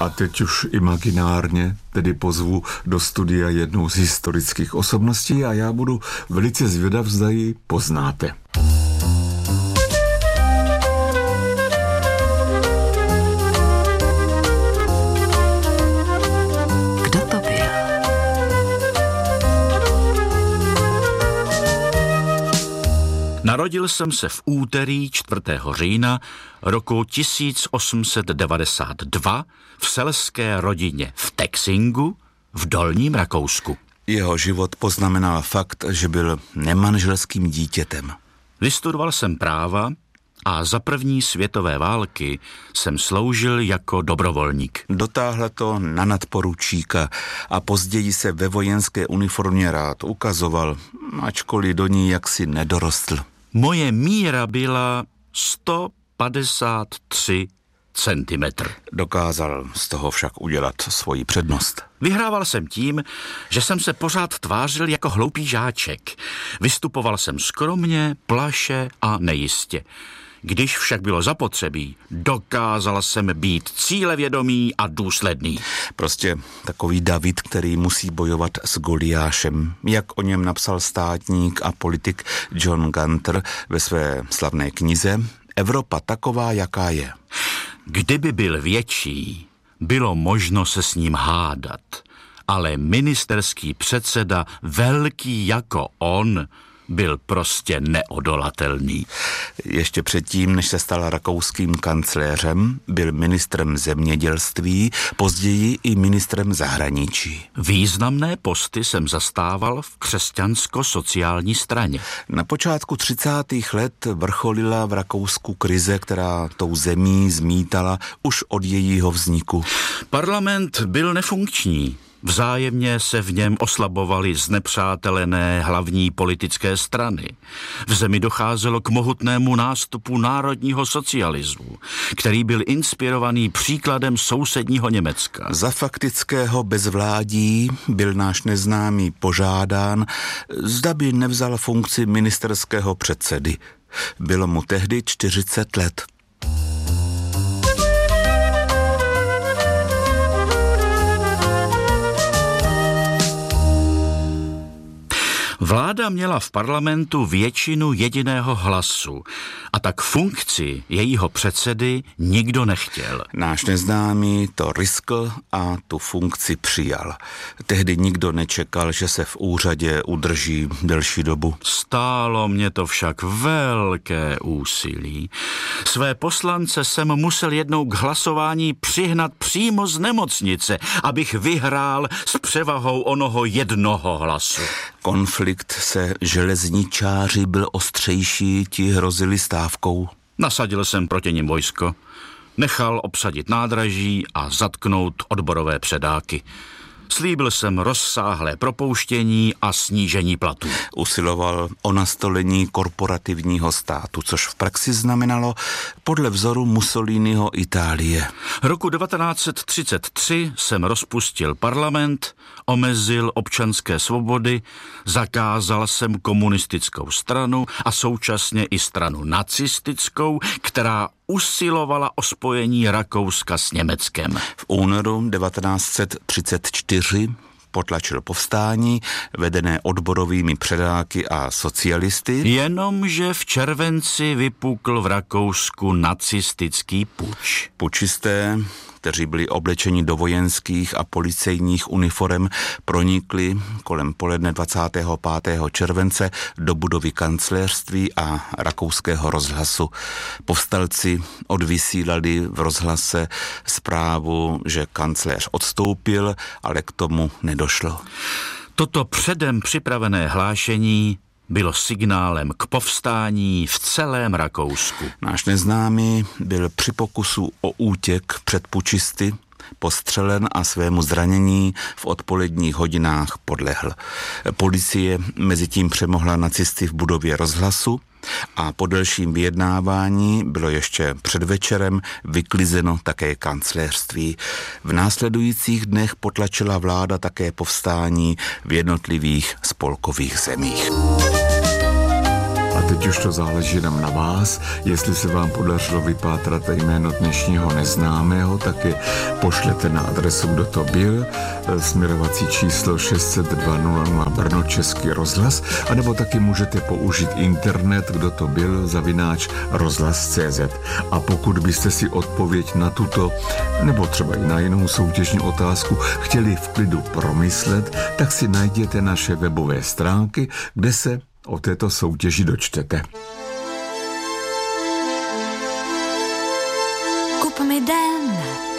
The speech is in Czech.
A teď už imaginárně tedy pozvu do studia jednou z historických osobností a já budu velice zvědav, zda ji poznáte. Kdo to byl? Narodil jsem se v úterý 4. října roku 1892 v selské rodině v Texingu v Dolním Rakousku. Jeho život poznamenal fakt, že byl nemanželským dítětem. Vystudoval jsem práva a za první světové války jsem sloužil jako dobrovolník. Dotáhl to na nadporučíka a později se ve vojenské uniformě rád ukazoval, ačkoliv do ní jaksi nedorostl. Moje míra byla 153 centimetr. Dokázal z toho však udělat svoji přednost. Vyhrával jsem tím, že jsem se pořád tvářil jako hloupý žáček. Vystupoval jsem skromně, plaše a nejistě. Když však bylo zapotřebí, dokázal jsem být cílevědomý a důsledný. Prostě takový David, který musí bojovat s Goliášem, jak o něm napsal státník a politik John Gunter ve své slavné knize Evropa taková, jaká je. Kdyby byl větší, bylo možno se s ním hádat, ale ministerský předseda, velký jako on, byl prostě neodolatelný. Ještě předtím, než se stal rakouským kancléřem, byl ministrem zemědělství, později i ministrem zahraničí. Významné posty jsem zastával v křesťansko-sociální straně. Na počátku 30. let vrcholila v Rakousku krize, která tou zemí zmítala už od jejího vzniku. Parlament byl nefunkční. Vzájemně se v něm oslabovaly znepřátelené hlavní politické strany. V zemi docházelo k mohutnému nástupu národního socialismu, který byl inspirovaný příkladem sousedního Německa. Za faktického bezvládí byl náš neznámý požádán, zda by nevzal funkci ministerského předsedy. Bylo mu tehdy 40 let. Vláda měla v parlamentu většinu jediného hlasu a tak funkci jejího předsedy nikdo nechtěl. Náš neznámý to riskl a tu funkci přijal. Tehdy nikdo nečekal, že se v úřadě udrží delší dobu. Stálo mě to však velké úsilí. Své poslance jsem musel jednou k hlasování přihnat přímo z nemocnice, abych vyhrál s převahou onoho jednoho hlasu. Konflikt se železničáři byl ostřejší, ti hrozili stávkou. Nasadil jsem proti nim vojsko, nechal obsadit nádraží a zatknout odborové předáky. Slíbil jsem rozsáhlé propouštění a snížení platů. Usiloval o nastolení korporativního státu, což v praxi znamenalo podle vzoru Mussoliniho Itálie. Roku 1933 jsem rozpustil parlament, omezil občanské svobody, zakázal jsem komunistickou stranu a současně i stranu nacistickou, která usilovala o spojení Rakouska s Německem. V únoru 1934 potlačil povstání, vedené odborovými předáky a socialisty. Jenomže v červenci vypukl v Rakousku nacistický puč. Pučisté, kteří byli oblečeni do vojenských a policejních uniforem, pronikli kolem poledne 25. července do budovy kancléřství a rakouského rozhlasu. Povstalci odvysílali v rozhlase zprávu, že kancléř odstoupil, ale k tomu nedošlo. Toto předem připravené hlášení bylo signálem k povstání v celém Rakousku. Náš neznámý byl při pokusu o útěk před pučisty postřelen a svému zranění v odpoledních hodinách podlehl. Policie mezitím přemohla nacisty v budově rozhlasu a po delším vyjednávání bylo ještě před večerem vyklizeno také kancléřství. V následujících dnech potlačila vláda také povstání v jednotlivých spolkových zemích. A teď už to záleží jenom na vás. Jestli se vám podařilo vypátrat jméno dnešního neznámého, tak je pošlete na adresu Kdo to byl, směrovací číslo 602 Brno Český rozhlas, anebo taky můžete použít internet Kdo to byl @rozhlas.cz. A pokud byste si odpověď na tuto nebo třeba i na jinou soutěžní otázku chtěli v klidu promyslet, tak si najděte naše webové stránky, kde se o této soutěži dočtete. Kup mi den